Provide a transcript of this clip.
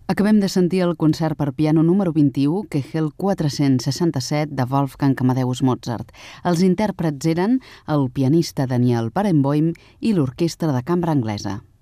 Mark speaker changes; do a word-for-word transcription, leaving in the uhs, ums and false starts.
Speaker 1: Acabem de sentir el concert per piano número vint-i-u, Kegel quatre-cents seixanta-set, de Wolfgang Amadeus Mozart. Els intèrprets eren el pianista Daniel Barenboim i l'orquestra de cambra anglesa.